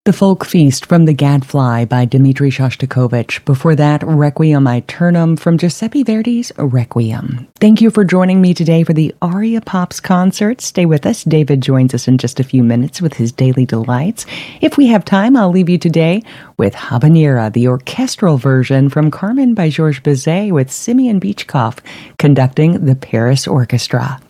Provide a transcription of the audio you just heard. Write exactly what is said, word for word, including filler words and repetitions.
The Folk Feast from The Gadfly by Dmitri Shostakovich. Before that, Requiem Aeternum from Giuseppe Verdi's Requiem. Thank you for joining me today for the Aria Pops concert. Stay with us. David joins us in just a few minutes with his Daily Delights. If we have time, I'll leave you today with Habanera, the orchestral version from Carmen by Georges Bizet with Simeon Beachkoff conducting the Paris Orchestra.